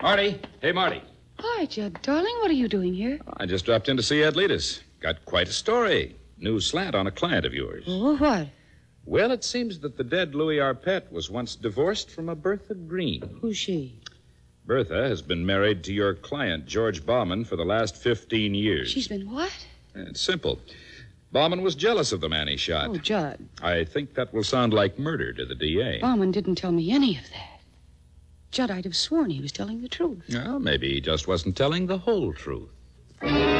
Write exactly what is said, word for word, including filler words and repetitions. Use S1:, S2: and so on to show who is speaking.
S1: Marty. Hey, Marty.
S2: Hi, Judd, darling. What are you doing here?
S1: I just dropped in to see Ed Letus. Got quite a story. New slant on a client of yours.
S2: Oh, what?
S1: Well, it seems that the dead Louis Arpett was once divorced from a Bertha Green.
S2: Who's she?
S1: Bertha has been married to your client, George Bauman, for the last fifteen years.
S2: She's been what?
S1: It's simple. Bauman was jealous of the man he shot.
S2: Oh, Judd.
S1: I think that will sound like murder to the D A.
S2: Bauman didn't tell me any of that. Judd, I'd have sworn he was telling the truth.
S1: Well, maybe he just wasn't telling the whole truth.